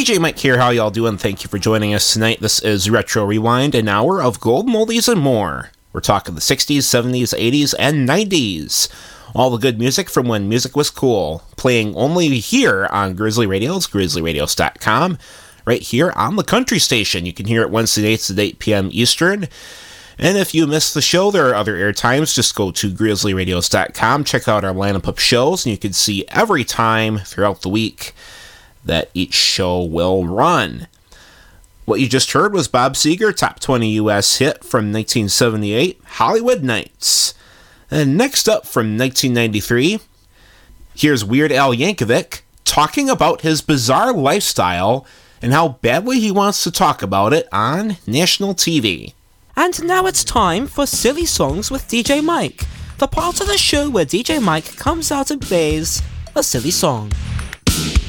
DJ Mike here, how y'all doing? Thank you for joining us tonight. This is Retro Rewind, an hour of golden oldies and more. We're talking the 60s, 70s, 80s, and 90s. All the good music from when music was cool. Playing only here on Grizzly Radios, grizzlyradios.com. Right here on the country station. You can hear it Wednesday nights at 8 p.m. Eastern. And if you missed the show, there are other air times. Just go to grizzlyradios.com, check out our lineup of shows, and you can see every time throughout the week that each show will run. What you just heard was Bob Seger, Top 20 U.S. hit from 1978, Hollywood Nights. And next up from 1993, here's Weird Al Yankovic talking about his bizarre lifestyle and how badly he wants to talk about it on national TV. And now it's time for Silly Songs with DJ Mike, the part of the show where DJ Mike comes out and plays a silly song.